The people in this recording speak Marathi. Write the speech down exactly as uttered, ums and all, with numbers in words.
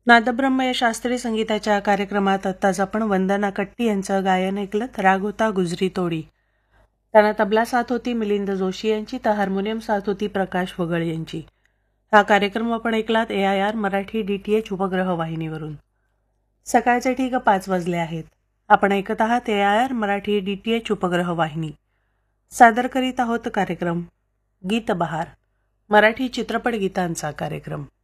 नादब्रह्म या शास्त्रीय संगीताच्या कार्यक्रमात आत्ताच आपण वंदना कट्टी यांचं गायन ऐकलं. राग होता गुजरी तोडी. त्यांना तबला साथ होती मिलिंद जोशी यांची, तर हार्मोनियम साथ होती प्रकाश वगळ यांची. हा कार्यक्रम आपण ऐकलात ए I R Marathi D T H उपग्रह वाहिनीवरून. सकाळचे ठीक पाच वाजले आहेत. आपण ऐकत आहात ए I R Marathi D T H उपग्रह वाहिनी. सादर करीत आहोत कार्यक्रम गीत बहार, मराठी चित्रपट गीतांचा कार्यक्रम.